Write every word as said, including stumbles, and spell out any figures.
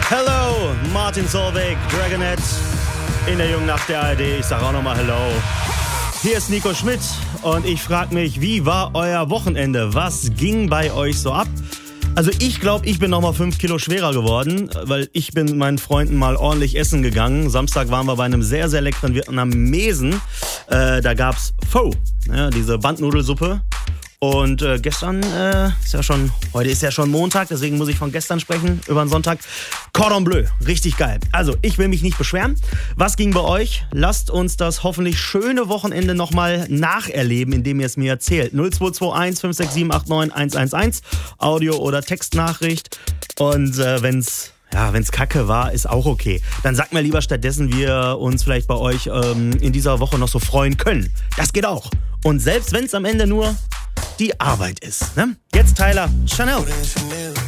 Hello, Martin Solveig, Dragonette in der jungen Nacht der A R D. Ich sag auch nochmal Hello. Hier ist Nico Schmidt und ich frage mich, wie war euer Wochenende? Was ging bei euch so ab? Also ich glaube, ich bin nochmal fünf Kilo schwerer geworden, weil ich bin mit meinen Freunden mal ordentlich essen gegangen. Samstag waren wir bei einem sehr, sehr leckeren Vietnamesen. Äh, da gab's Pho, ja, diese Bandnudelsuppe. Und äh, gestern äh, ist ja schon, heute ist ja schon Montag, deswegen muss ich von gestern sprechen, über den Sonntag. Cordon Bleu, richtig geil. Also, ich will mich nicht beschweren. Was ging bei euch? Lasst uns das hoffentlich schöne Wochenende nochmal nacherleben, indem ihr es mir erzählt. null zwei zwei eins fünf sechs sieben acht neun eins eins eins, Audio- oder Textnachricht. Und äh, wenn's Ja, wenn's kacke war, ist auch okay. Dann sagt mir lieber stattdessen, wie wir uns vielleicht bei euch ähm, in dieser Woche noch so freuen können. Das geht auch. Und selbst wenn es am Ende nur die Arbeit ist. Ne? Jetzt Tyler, Chanel.